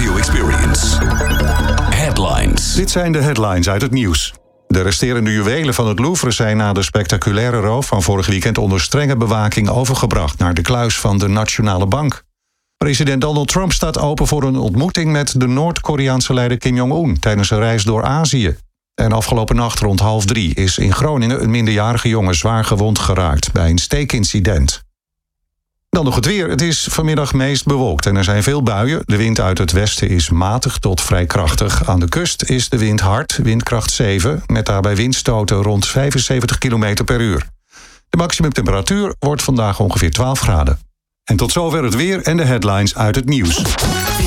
radio experience. Headlines. Dit zijn de headlines uit het nieuws. De resterende juwelen van het Louvre zijn na de spectaculaire roof van vorig weekend onder strenge bewaking overgebracht naar de kluis van de Nationale Bank. President Donald Trump staat open voor een ontmoeting met de Noord-Koreaanse leider Kim Jong-un tijdens een reis door Azië. En afgelopen nacht rond 2:30 is in Groningen een minderjarige jongen zwaar gewond geraakt bij een steekincident. Dan nog het weer. Het is vanmiddag meest bewolkt en er zijn veel buien. De wind uit het westen is matig tot vrij krachtig. Aan de kust is de wind hard, windkracht 7... met daarbij windstoten rond 75 km per uur. De maximumtemperatuur wordt vandaag ongeveer 12 graden. En tot zover het weer en de headlines uit het nieuws.